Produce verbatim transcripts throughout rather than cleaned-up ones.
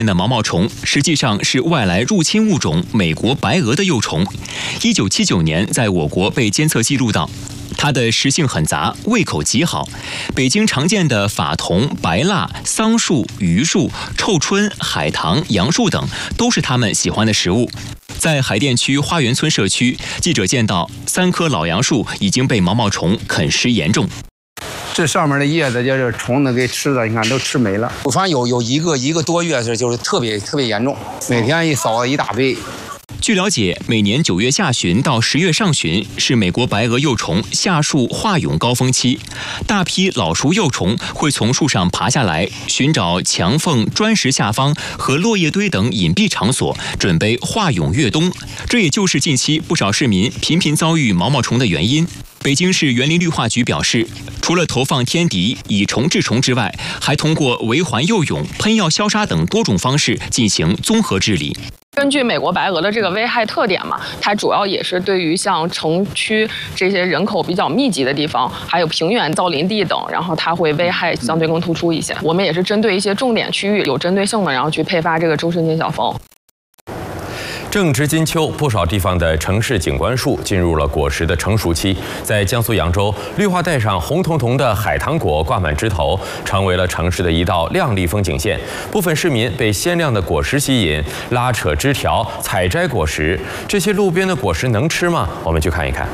的毛毛虫实际上是外来入侵物种美国白蛾的幼虫，一九七九年在我国被监测记录到。它的食性很杂，胃口极好。北京常见的法桐、白蜡、桑树、榆树、臭椿、海棠、杨树等都是它们喜欢的食物。在海淀区花园村社区，记者见到三棵老杨树已经被毛毛虫啃食严重。 这上面的叶子就是虫子给吃的，你看都吃没了。 我反正有有一个一个多月是就是特别特别严重， 每天一扫一大堆。 据了解，每年九月下旬到十月上旬是美国白蛾幼虫下树化蛹高峰期，大批老熟幼虫会从树上爬下来，寻找墙缝、砖石下方和落叶堆等隐蔽场所，准备化蛹越冬。这也就是近期不少市民频频遭遇毛毛虫的原因。北京市园林绿化局表示，除了投放天敌、以虫治虫之外，还通过围环诱蛹、喷药消杀等多种方式进行综合治理。 根据美国白蛾的这个危害特点嘛，它主要也是对于像城区这些人口比较密集的地方，还有平原造林地等，然后它会危害相对更突出一些。我们也是针对一些重点区域有针对性的，然后去配发这个周世金小蜂。 正值金秋，不少地方的城市景观树进入了果实的成熟期。在江苏扬州，绿化带上红彤彤的海棠果挂满枝头，成为了城市的一道亮丽风景线。部分市民被鲜亮的果实吸引，拉扯枝条，采摘果实。这些路边的果实能吃吗？我们去看一看。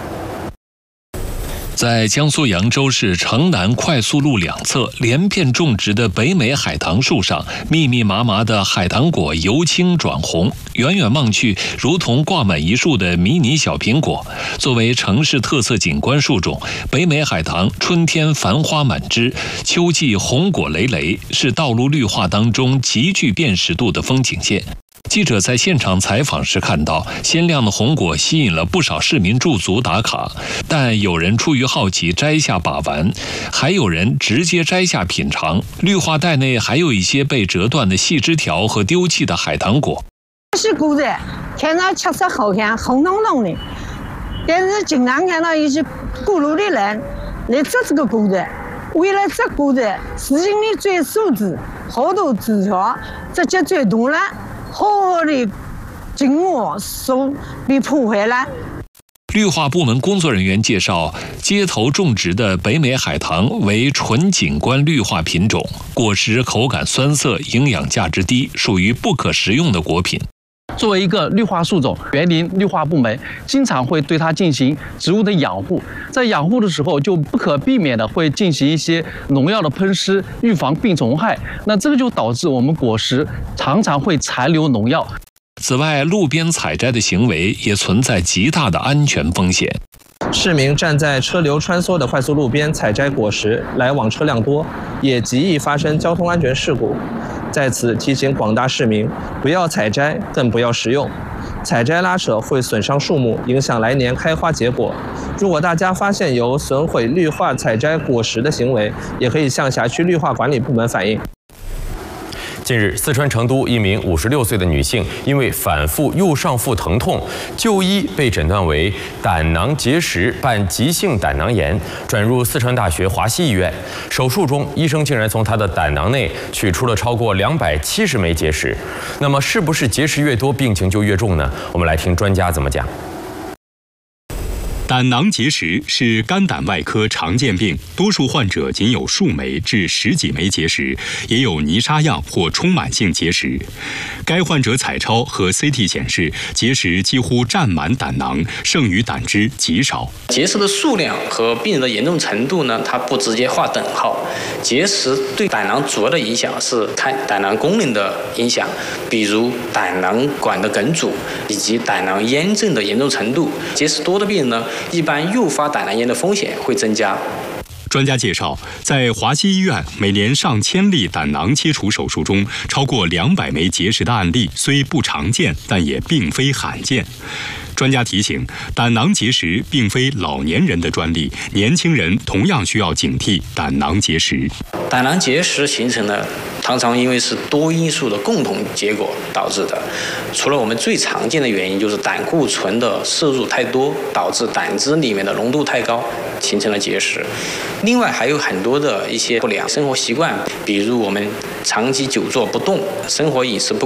在江苏扬州市城南快速路两侧连片种植的北美海棠树上，密密麻麻的海棠果由青转红，远远望去如同挂满一树的迷你小苹果。作为城市特色景观树种，北美海棠春天繁花满枝，秋季红果累累，是道路绿化当中极具辨识度的风景线。记者在现场采访时看到，鲜亮的红果吸引了不少市民驻足打卡，但有人出于好奇摘下把玩，还有人直接摘下品尝。绿化带内还有一些被折断的细枝条和丢弃的海棠果。 是果子，看着确实好看，红彤彤的，但是经常看到一些过路的人来摘这个果子，为了摘果子，使劲的拽树枝，好多枝条直接拽断了。好好的景物树被破坏了。 绿化部门工作人员介绍，街头种植的北美海棠为纯景观绿化品种，果实口感酸涩，营养价值低，属于不可食用的果品。 作为一个绿化树种，园林绿化部门经常会对它进行植物的养护。在养护的时候，就不可避免的会进行一些农药的喷施，预防病虫害。那这个就导致我们果实常常会残留农药。 此外，路边采摘的行为也存在极大的安全风险。 市民站在车流穿梭的快速路边采摘果实，来往车辆多，也极易发生交通安全事故。在此提醒广大市民，不要采摘，更不要食用。采摘拉扯会损伤树木，影响来年开花结果。如果大家发现有损毁绿化采摘果实的行为，也可以向辖区绿化管理部门反映。 近日，四川成都一名五十六岁的女性因为反复右上腹疼痛，就医被诊断为胆囊结石伴急性胆囊炎，转入四川大学华西医院。手术中，医生竟然从她的胆囊内取出了超过两百七十枚结石。那么，是不是结石越多，病情就越重呢？我们来听专家怎么讲。 胆囊结石是肝胆外科常见病，多数患者仅有数枚至十几枚结石，也有泥沙样或充满性结石。该患者彩超和 C T 显示，结石几乎占满胆囊，剩余胆汁极少。 结石的数量和病人的严重程度呢，它不直接划等号。结石对胆囊主要的影响是看胆囊功能的影响，比如胆囊管的梗阻以及胆囊炎症的严重程度。结石多的病人呢，一般诱发胆囊炎的风险会增加。 专家介绍，在华西医院，每年上千例胆囊切除手术中，超过两百枚结石的案例虽不常见，但也并非罕见。 专家提醒，胆囊结石并非老年人的专利，年轻人同样需要警惕胆囊结石。 胆囊结石形成呢，常常因为是多因素的共同结果导致的。除了我们最常见的原因，就是胆固醇的摄入太多，导致胆汁里面的浓度太高，形成了结石。另外还有很多的一些不良生活习惯，比如我们长期久坐不动，生活饮食不